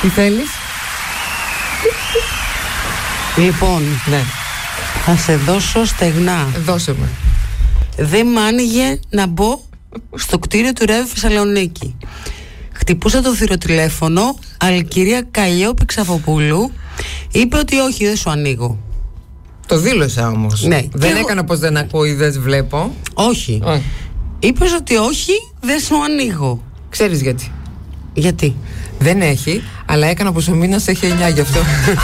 Τι θέλεις? Λοιπόν, ναι. Θα σε δώσω στεγνά. Δώσε με. Δεν μ' άνοιγε να μπω στο κτίριο του ΡΕΒ Θεσσαλονίκη. Χτυπούσα το θηροτηλέφωνο, αλλά η κυρία Καλλιόπη Ξαφοπούλου είπε ότι όχι, δεν σου ανοίγω. Το δήλωσα όμως. Ναι. Δεν έκανα πως δεν ακούω ή δεν βλέπω. Όχι. Είπες ότι όχι, δεν σου ανοίγω. Ξέρεις γιατί? Γιατί? Δεν έχει, αλλά έκανα πως ο μήνας έχει 9 γι' αυτό.